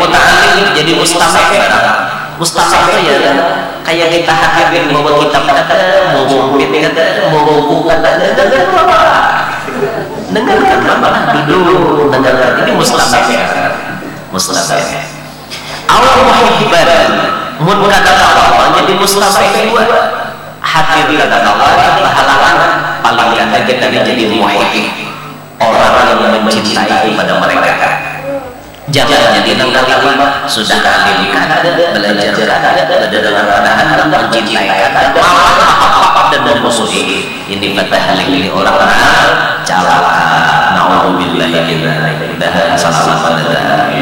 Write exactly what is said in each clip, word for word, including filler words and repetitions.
muta'alim, jadi mustami'. Mustami' itu ya kayak kita hadir bawa kitab kata, mau buku kata, mau buku kata, dengarkan malah duduk, dengarkan. Ini mustami'. Mustami'. Awal muhibban, mun kata kawan, jadi mustami' dua. Hadir kata kawan, pahlawan paling kata kita jadi muhib. Orang yang mencintai kepada mereka. Jangan jadi nangkal lima sudah alim kada, belajar kada, belajar dengan keadaan mencintai kada, malah dan memusuhi. Ini fatah lili orang calaka. Nauzubillahi min dzalik. Salam pada.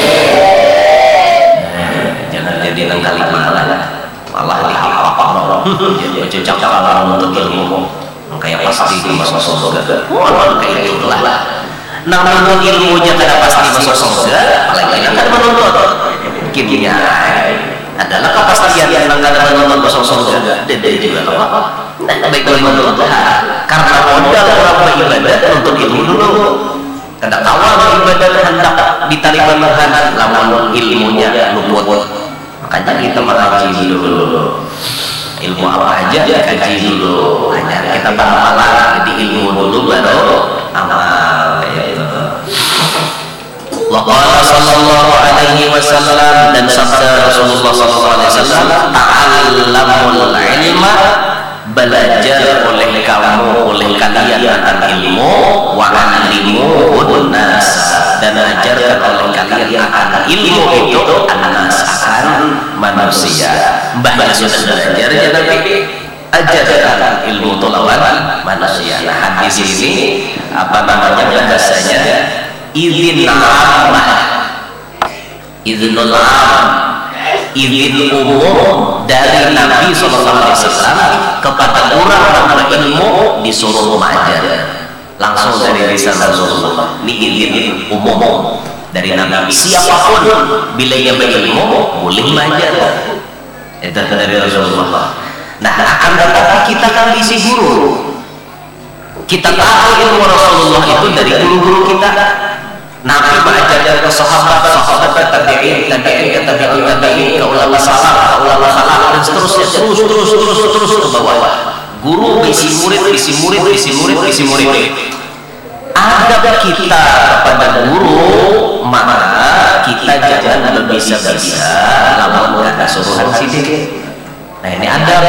Jangan jadi nangkal lima malah dihafal. Jadi cocok kalau untuk ilmu. Kayak pasti masuk surga. Wah, kayak itulah. Namun ilmunya tidak pasti masuk surga, apalagi kan menuntut. Kimia adalah kepastian yang tidak menuntut masuk surga. Dede juga apa? Baik dari menuntut. Karena modal orang beribadah untuk ilmu dulu. Tidak awal beribadah hendak diterima Tuhan, namun ilmunya luput. Makanya kita mengaji dulu. Ilmu apa aja dikaji dulu. Hanya kita beramal jadi ilmu dulu baru amal. Wa qala sallallahu alaihi wasallam, dan sabda Rasulullah sallallahu alaihi wasallam, ta'allamul ilma, belajar oleh kamu, oleh kalian tentang ilmu, wa 'allimuhun nas, dan ajarkan oleh kalian akan ilmu itu an-nas, akan manusia. Mbahnya sudah belajar ya, tapi ajarkan ilmu itu lawan manusia. Nah, hadis ini apa namanya bahasanya? Izin ammah, izinul am, izin umum dari Nabi shallallahu alaihi wasallam kepada orang yang berilmu disuruh mengajar langsung dari lisan Rasulullah. Ini izin umum dari Nabi. Siapapun bila ia berilmu boleh mengajar. Itu dari Rasulullah. Nah, akan tetapi kita kan diisi guru. Kita tahu ilmu Rasulullah itu dari guru-guru kita. Nabi mengajarkan ke sahabat, sahabat tabi'in, tabi'in, tabi'in, tabi'in, ke ulama salaf, ke ulama khalaf, dan seterusnya, terus, terus, terus, terus ke bawah. Guru bisi murid, bisi murid, bisi murid, bisi murid. Adab kita kepada guru, maka kita jangan berbisa-bisa lamun kata suruhan sidik. Nah, ini adab.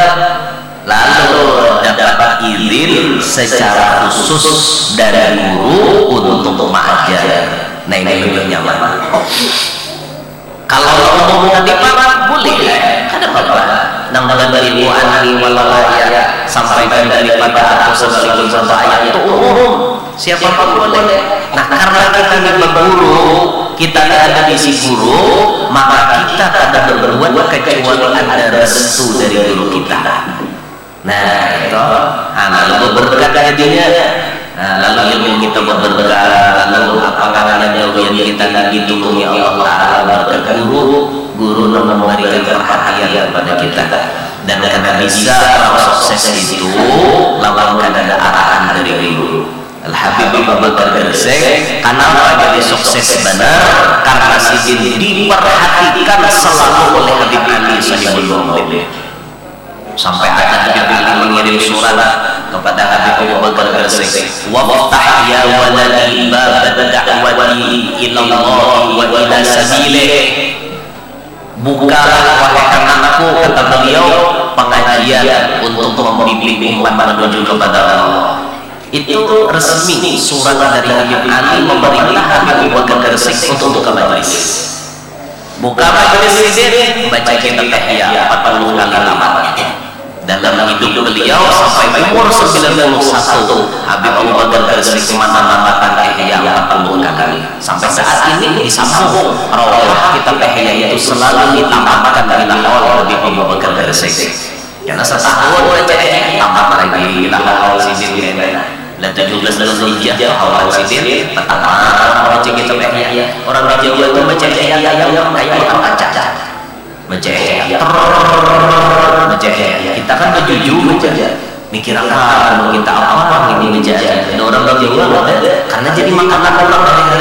Lalu dapat izin secara khusus dari guru untuk mengajar. Nah, ini lebih nyaman. Kalau umum tadi pak boleh, ada apa-apa. Nang dari ilmu anani walawaya sampaikan daripada aku sebagai satu ayat itu umum, siapapun boleh. Nah, karena kita ingin berguru, kita ada di si guru, maka kita tidak berbuat kecuali ada restu dari guru kita. Nah, itu lalu berkat jadinya. Nah, lalu ilmu kita berberkah, lalu apa namanya jauh yang kita ditulungi Allah Ta'ala berkat guru, guru memberikan perhatian kepada kita. Dan karena bisa sukses itu lawan ada arahan dari guru. Al-Habib Abu Bakar Gresik, kenapa jadi sukses benar? Karena sidin diperhatikan selalu oleh Habib Ali Sahibul Maulid. Sampai ada Habib Ali mengirim surat kepada Habib Abu Bakar Gresik, waftah ya waladi bab da'wati ilallah wa ila sabilih, bukalah wahai anakku, kata beliau, pengajian untuk membimbing umat menuju kepada Allah. Itu resmi surat dari Habib Ali memerintah Habib Abu Bakar Gresik untuk buka majelis. Buka majelis ini baca kitab Ihya empat puluh kali tamat. Dalam hidup beliau sampai umur sembilan puluh satu, Habib Abu Bakar Gresik menamakan Ihya empat puluh kali. Sampai saat ini disambung rawah kitab Ihya itu selalu ditamatkan bila oleh Habib Abu Bakar Gresik. Karena setahun baca Ihya tamat lagi bila awal sidin dan tujuh belas Zulhijjah awal sidin pertama baca kitab Ihya. Orang Jawa itu baca Ihya yang kayak orang baca baca Ihya baca Ihya. Kita kan berjujur baca, mikir apa, mau kita apa ini baca. Ada orang Jawa karena jadi makanan orang dari